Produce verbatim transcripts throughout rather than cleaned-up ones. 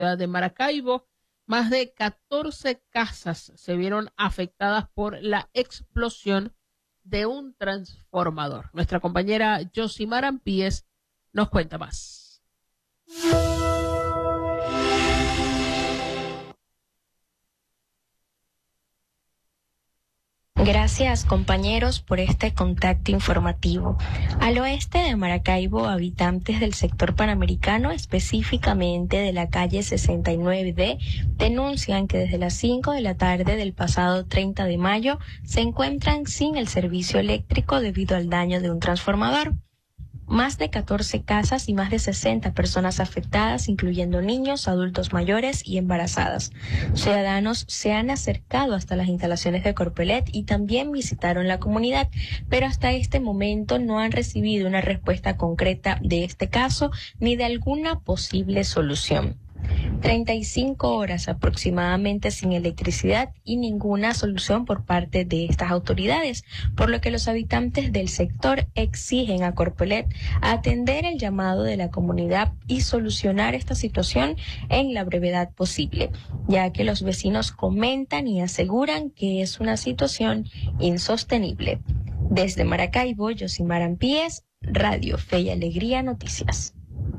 ciudad de Maracaibo. Más de catorce casas se vieron afectadas por la explosión de un transformador. Nuestra compañera Josimar Ampíes nos cuenta más. Gracias, compañeros, por este contacto informativo. Al oeste de Maracaibo, habitantes del sector panamericano, específicamente de la calle sesenta y nueve D, denuncian que desde las cinco de la tarde del pasado treinta de mayo se encuentran sin el servicio eléctrico debido al daño de un transformador. Más de catorce casas y más de sesenta personas afectadas, incluyendo niños, adultos mayores y embarazadas. Ciudadanos se han acercado hasta las instalaciones de Corpelet y también visitaron la comunidad, pero hasta este momento no han recibido una respuesta concreta de este caso ni de alguna posible solución. treinta y cinco horas aproximadamente sin electricidad y ninguna solución por parte de estas autoridades, por lo que los habitantes del sector exigen a Corpelet atender el llamado de la comunidad y solucionar esta situación en la brevedad posible, ya que los vecinos comentan y aseguran que es una situación insostenible. Desde Maracaibo, Josimar Ampíes, Radio Fe y Alegría Noticias.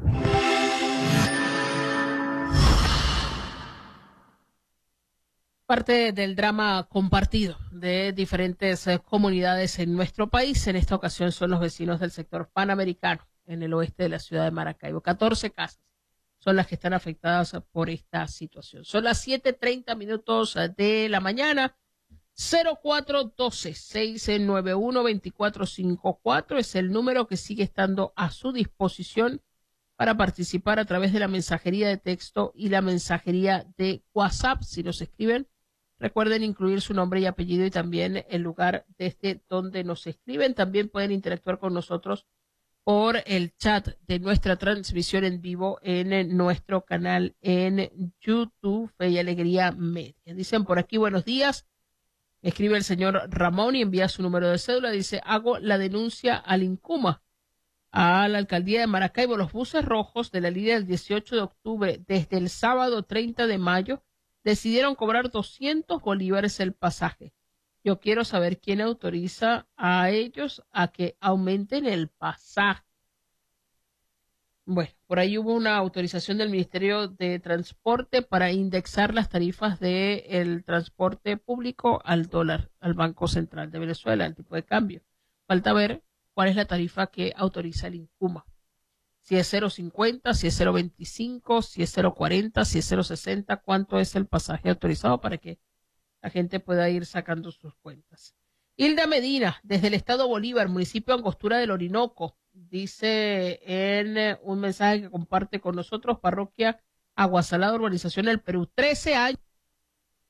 Parte del drama compartido de diferentes eh, comunidades en nuestro país. En esta ocasión son los vecinos del sector panamericano en el oeste de la ciudad de Maracaibo. catorce casas son las que están afectadas por esta situación. Son las siete treinta minutos de la mañana. cero cuatro uno dos, seis nueve uno, dos cuatro cinco cuatro es el número que sigue estando a su disposición para participar a través de la mensajería de texto y la mensajería de WhatsApp. Si nos escriben, recuerden incluir su nombre y apellido y también el lugar desde donde nos escriben. También pueden interactuar con nosotros por el chat de nuestra transmisión en vivo en nuestro canal en YouTube, Fe y Alegría Media. Dicen por aquí, buenos días. Escribe el señor Ramón y envía su número de cédula. Dice, hago la denuncia al INCUMA, a la alcaldía de Maracaibo. Los buses rojos de la línea del dieciocho de octubre desde el sábado treinta de mayo decidieron cobrar doscientos bolívares el pasaje. Yo quiero saber quién autoriza a ellos a que aumenten el pasaje. Bueno, por ahí hubo una autorización del Ministerio de Transporte para indexar las tarifas del transporte público al dólar, al Banco Central de Venezuela, el tipo de cambio. Falta ver cuál es la tarifa que autoriza el INCUMA. Si es cero cincuenta, si es cero veinticinco, si es cero cuarenta, si es cero sesenta, cuánto es el pasaje autorizado para que la gente pueda ir sacando sus cuentas. Hilda Medina, desde el estado Bolívar, municipio Angostura del Orinoco, dice en un mensaje que comparte con nosotros, parroquia Aguasalada, urbanización El Perú, trece años